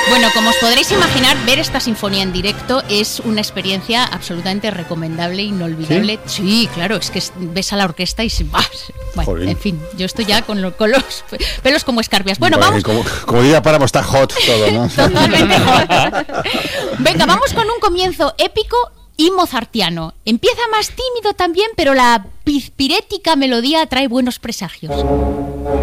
Bueno, como os podréis imaginar, ver esta sinfonía en directo es una experiencia absolutamente recomendable, inolvidable. Sí, claro, es que ves a la orquesta y bueno, en fin, yo estoy ya con los pelos como escarpias. Bueno, vamos. Como diría Páramo, está hot todo, ¿no? Totalmente hot. Venga, vamos con un comienzo épico y mozartiano. Empieza más tímido también, pero la pirética melodía trae buenos presagios.